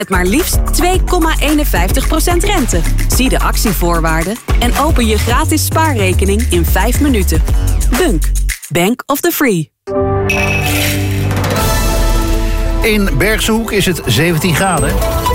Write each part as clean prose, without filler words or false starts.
met maar liefst 2,51% rente. Zie de actievoorwaarden en open je gratis spaarrekening in 5 minuten. Bunk. Bank of the Free. In Bergse Hoek is het 17 graden.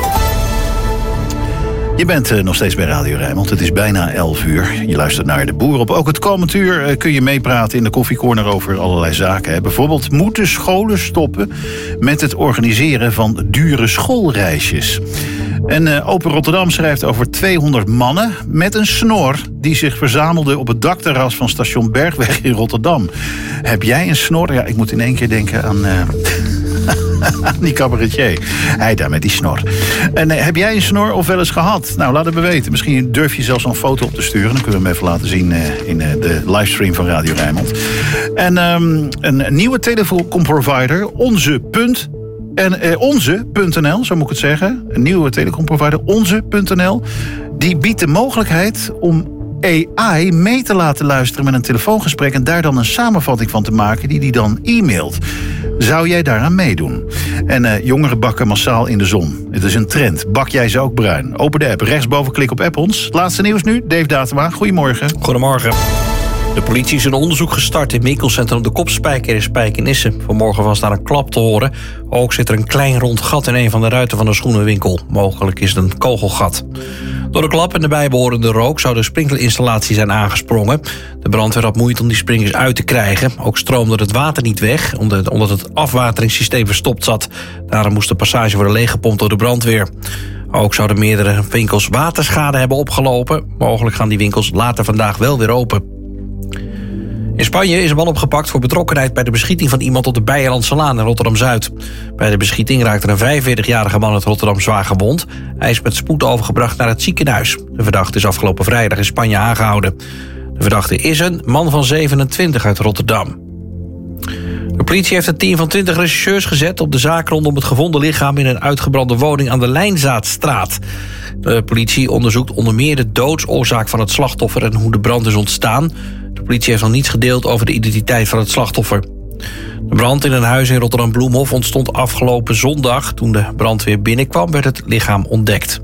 Je bent nog steeds bij Radio Rijnmond. Het is bijna 11 uur. Je luistert naar De Boer op. Ook het komend uur kun je meepraten in de koffiecorner over allerlei zaken. Bijvoorbeeld, moeten scholen stoppen met het organiseren van dure schoolreisjes? En Open Rotterdam schrijft over 200 mannen met een snor die zich verzamelden op het dakterras van station Bergweg in Rotterdam. Heb jij een snor? Ja, ik moet in één keer denken aan die cabaretier. Hij daar met die snor. En heb jij een snor of wel eens gehad? Nou, laat het me weten. Misschien durf je zelfs een foto op te sturen. Dan kunnen we hem even laten zien in de livestream van Radio Rijnmond. En een nieuwe telecomprovider, onze.nl, zo moet ik het zeggen. Een nieuwe telecomprovider, onze.nl. Die biedt de mogelijkheid om AI mee te laten luisteren met een telefoongesprek en daar dan een samenvatting van te maken die dan e-mailt. Zou jij daaraan meedoen? En jongeren bakken massaal in de zon. Het is een trend. Bak jij ze ook bruin? Open de app. Rechtsboven klik op app ons. Laatste nieuws nu. Dave Datema. Goedemorgen. Goedemorgen. De politie is een onderzoek gestart in winkelcentrum De Kopspijker in Spijkenisse. Vanmorgen was daar een klap te horen. Ook zit er een klein rond gat in een van de ruiten van de schoenenwinkel. Mogelijk is het een kogelgat. Door de klap en de bijbehorende rook zou de sprinklerinstallatie zijn aangesprongen. De brandweer had moeite om die sprinklers uit te krijgen. Ook stroomde het water niet weg, omdat het afwateringssysteem verstopt zat. Daarom moest de passage worden leeggepompt door de brandweer. Ook zouden meerdere winkels waterschade hebben opgelopen. Mogelijk gaan die winkels later vandaag wel weer open. In Spanje is een man opgepakt voor betrokkenheid bij de beschieting van iemand op de Beierlandselaan in Rotterdam-Zuid. Bij de beschieting raakte een 45-jarige man uit Rotterdam zwaar gewond. Hij is met spoed overgebracht naar het ziekenhuis. De verdachte is afgelopen vrijdag in Spanje aangehouden. De verdachte is een man van 27 uit Rotterdam. De politie heeft een team van 20 rechercheurs gezet op de zaak rondom het gevonden lichaam in een uitgebrande woning aan de Lijnzaadstraat. De politie onderzoekt onder meer de doodsoorzaak van het slachtoffer en hoe de brand is ontstaan. De politie heeft nog niets gedeeld over de identiteit van het slachtoffer. De brand in een huis in Rotterdam-Bloemhof ontstond afgelopen zondag. Toen de brandweer binnenkwam werd het lichaam ontdekt.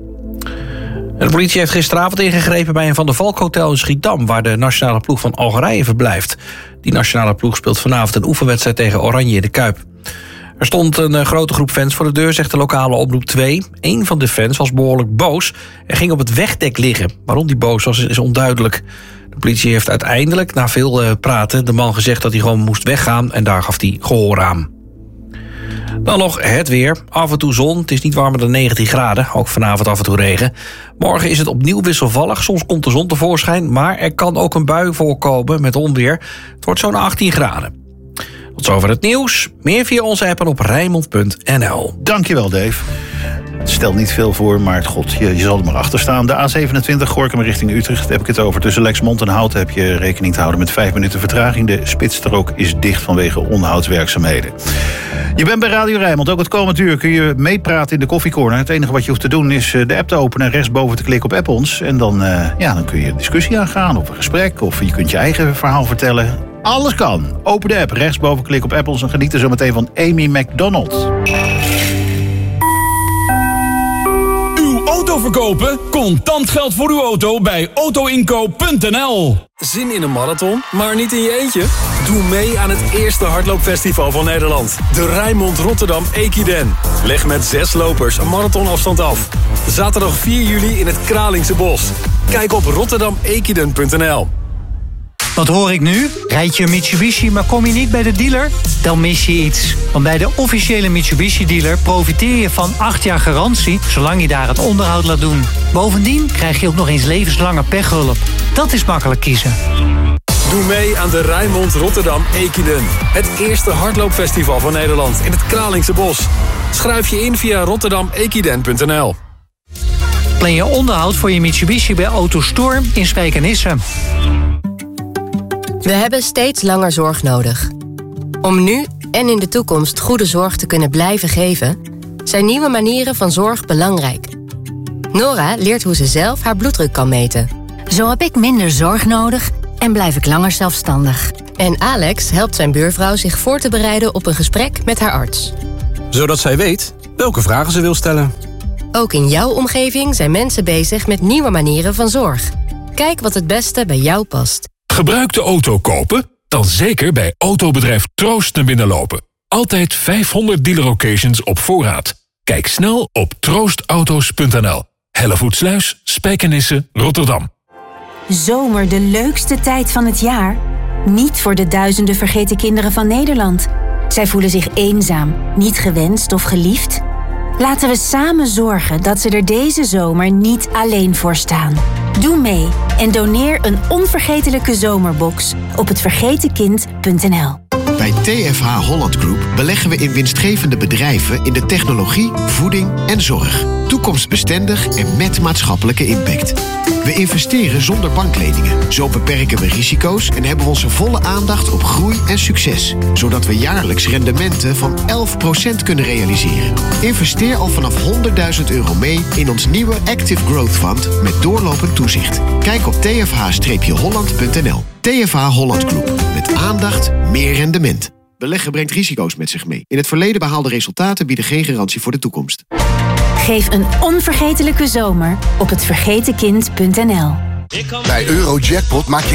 De politie heeft gisteravond ingegrepen bij een Van der Valk hotel in Schiedam, waar de nationale ploeg van Algerije verblijft. Die nationale ploeg speelt vanavond een oefenwedstrijd tegen Oranje in de Kuip. Er stond een grote groep fans voor de deur, zegt de lokale Omroep 2. Eén van de fans was behoorlijk boos en ging op het wegdek liggen. Waarom die boos was, is onduidelijk. De politie heeft uiteindelijk, na veel praten, de man gezegd dat hij gewoon moest weggaan en daar gaf hij gehoor aan. Dan nog het weer. Af en toe zon. Het is niet warmer dan 19 graden. Ook vanavond af en toe regen. Morgen is het opnieuw wisselvallig. Soms komt de zon tevoorschijn. Maar er kan ook een bui voorkomen met onweer. Het wordt zo'n 18 graden. Tot zover het nieuws. Meer via onze app en op Rijnmond.nl. Dankjewel, Dave. Het stelt niet veel voor, maar god, je zal er maar achter staan. De A27 Gorinchem richting Utrecht, daar heb ik het over. Tussen Lexmond en Houten heb je rekening te houden met 5 minuten vertraging. De spitsstrook is dicht vanwege onderhoudswerkzaamheden. Je bent bij Radio Rijnmond. Ook het komend uur kun je meepraten in de koffiecorner. Het enige wat je hoeft te doen is de app te openen en rechtsboven te klikken op app ons. En dan kun je een discussie aangaan of een gesprek. Of je kunt je eigen verhaal vertellen. Alles kan. Open de app, rechtsboven klik op app ons en geniet er zo meteen van Amy McDonald. Auto verkopen? Contant geld voor uw auto bij autoinkoop.nl. Zin in een marathon, maar niet in je eentje? Doe mee aan het eerste hardloopfestival van Nederland. De Rijnmond Rotterdam Equiden. Leg met 6 lopers een marathonafstand af. Zaterdag 4 juli in het Kralingse Bos. Kijk op rotterdamequiden.nl. Wat hoor ik nu? Rijd je een Mitsubishi, maar kom je niet bij de dealer? Dan mis je iets. Want bij de officiële Mitsubishi-dealer profiteer je van 8 jaar garantie, zolang je daar het onderhoud laat doen. Bovendien krijg je ook nog eens levenslange pechhulp. Dat is makkelijk kiezen. Doe mee aan de Rijnmond Rotterdam Equiden. Het eerste hardloopfestival van Nederland in het Kralingse Bos. Schrijf je in via rotterdamequiden.nl. Plan je onderhoud voor je Mitsubishi bij AutoStore in Spijkenisse. We hebben steeds langer zorg nodig. Om nu en in de toekomst goede zorg te kunnen blijven geven, zijn nieuwe manieren van zorg belangrijk. Nora leert hoe ze zelf haar bloeddruk kan meten. Zo heb ik minder zorg nodig en blijf ik langer zelfstandig. En Alex helpt zijn buurvrouw zich voor te bereiden op een gesprek met haar arts. Zodat zij weet welke vragen ze wil stellen. Ook in jouw omgeving zijn mensen bezig met nieuwe manieren van zorg. Kijk wat het beste bij jou past. Gebruikte auto kopen? Dan zeker bij autobedrijf Troost naar binnen lopen. Altijd 500 dealer-occasions op voorraad. Kijk snel op troostauto's.nl. Hellevoetsluis, Spijkenisse, Rotterdam. Zomer de leukste tijd van het jaar? Niet voor de duizenden vergeten kinderen van Nederland. Zij voelen zich eenzaam, niet gewenst of geliefd. Laten we samen zorgen dat ze er deze zomer niet alleen voor staan. Doe mee en doneer een onvergetelijke zomerbox op hetvergetenkind.nl. Bij TFH Holland Group beleggen we in winstgevende bedrijven in de technologie, voeding en zorg. Toekomstbestendig en met maatschappelijke impact. We investeren zonder bankleningen. Zo beperken we risico's en hebben we onze volle aandacht op groei en succes. Zodat we jaarlijks rendementen van 11% kunnen realiseren. Investeer al vanaf €100.000 mee in ons nieuwe Active Growth Fund met doorlopend toezicht. Kijk op tfh-holland.nl. TFH Holland Group. Met aandacht, meer rendement. Beleggen brengt risico's met zich mee. In het verleden behaalde resultaten bieden geen garantie voor de toekomst. Geef een onvergetelijke zomer op hetvergetenkind.nl. Bij Eurojackpot maak je